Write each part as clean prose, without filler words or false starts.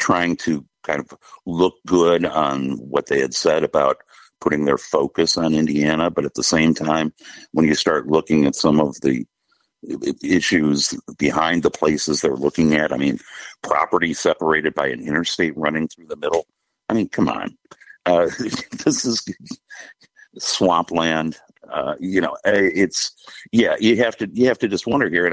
trying to kind of look good on what they had said about putting their focus on Indiana. But at the same time, when you start looking at some of the issues behind the places they're looking at, I mean, property separated by an interstate running through the middle. I mean, come on. This is swampland. You have to just wonder here.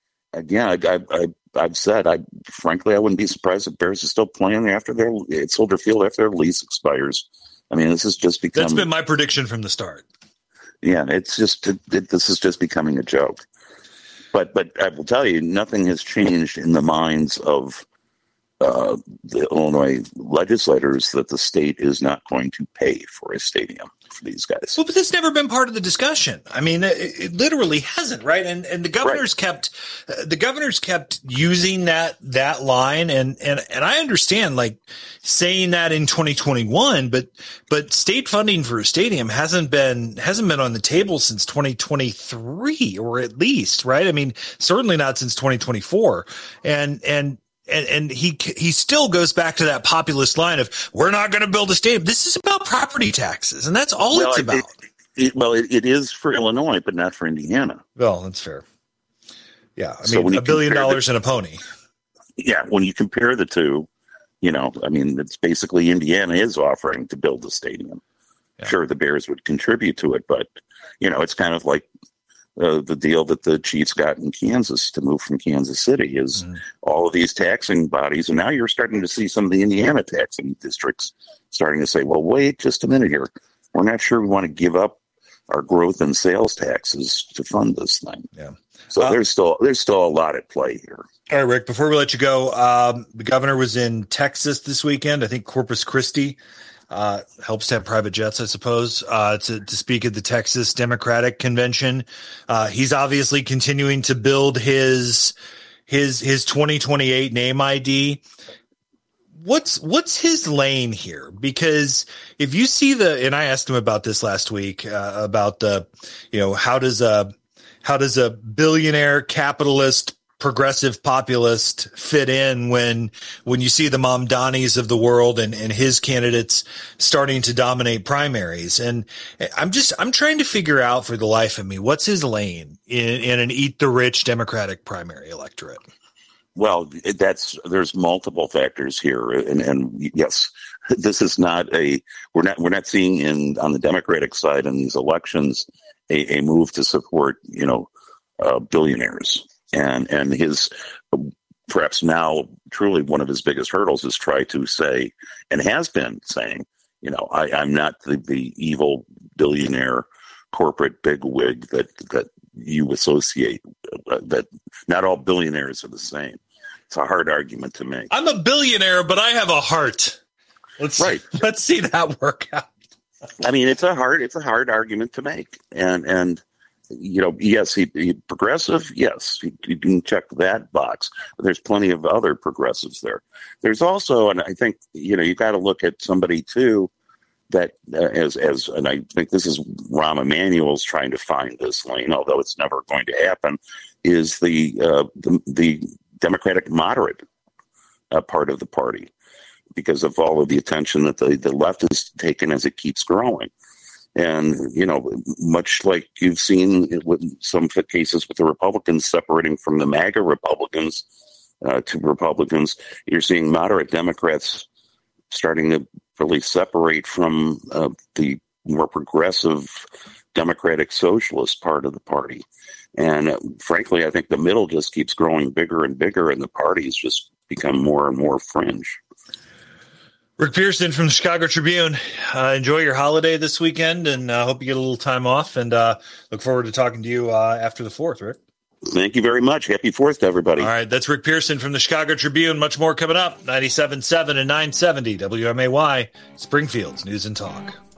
And I've said, frankly, I wouldn't be surprised if Bears is still playing at Soldier Field after their lease expires. I mean, this has just become. That's been my prediction from the start. Yeah, this is just becoming a joke. But I will tell you, nothing has changed in the minds of the Illinois legislators that the state is not going to pay for a stadium for these guys. Well, but that's never been part of the discussion. I mean, it literally hasn't, right? And the governors kept using that line, and I understand like saying that in 2021, but state funding for a stadium hasn't been on the table since 2023, or at least, right? I mean, certainly not since 2024, and he still goes back to that populist line of, we're not going to build a stadium. This is about property taxes, and that's all it's about. It is for Illinois, but not for Indiana. Well, that's fair. Yeah, I mean, $1 billion and a pony. Yeah, when you compare the two, I mean, it's basically Indiana is offering to build a stadium. Yeah. Sure, the Bears would contribute to it, but, it's kind of like the deal that the Chiefs got in Kansas to move from Kansas City is all of these taxing bodies. And now you're starting to see some of the Indiana taxing districts starting to say, well, wait just a minute here. We're not sure we want to give up our growth in sales taxes to fund this thing. Yeah. So there's still a lot at play here. All right, Rick, before we let you go, the governor was in Texas this weekend. I think Corpus Christi. Helps to have private jets, I suppose, to speak at the Texas Democratic Convention. He's obviously continuing to build his 2028 name ID. What's his lane here? Because if you see and I asked him about this last week, about how does a billionaire capitalist progressive populist fit in when you see the Mamdanis of the world and his candidates starting to dominate primaries. And I'm trying to figure out for the life of me, what's his lane in an eat the rich Democratic primary electorate? Well, there's multiple factors here. And yes, this is not we're not seeing on the Democratic side in these elections, a move to support, billionaires. And his, perhaps now truly one of his biggest hurdles is try to say, and has been saying, I'm not the evil billionaire corporate bigwig that you associate, that not all billionaires are the same. It's a hard argument to make. I'm a billionaire, but I have a heart. Let's see that work out. I mean, it's a hard argument to make. And yes, he progressive. Yes, you can check that box. But there's plenty of other progressives there. There's also, and I think you got to look at somebody too that and I think this is Rahm Emanuel's trying to find this lane, although it's never going to happen. Is the Democratic moderate part of the party, because of all of the attention that the left has taken as it keeps growing. And, much like you've seen with some cases with the Republicans separating from the MAGA Republicans to Republicans, you're seeing moderate Democrats starting to really separate from the more progressive Democratic Socialist part of the party. And frankly, I think the middle just keeps growing bigger and bigger, and the parties just become more and more fringe. Rick Pearson from the Chicago Tribune. Enjoy your holiday this weekend, and hope you get a little time off, and look forward to talking to you after the 4th, Rick. Thank you very much. Happy 4th to everybody. All right, that's Rick Pearson from the Chicago Tribune. Much more coming up. 97.7 and 970 WMAY, Springfield's News and Talk.